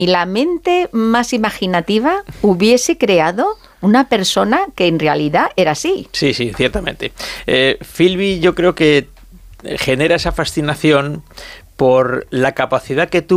y la mente más imaginativa hubiese creado una persona que en realidad era así. Sí, ciertamente. Philby yo creo que genera esa fascinación por la capacidad que tuvo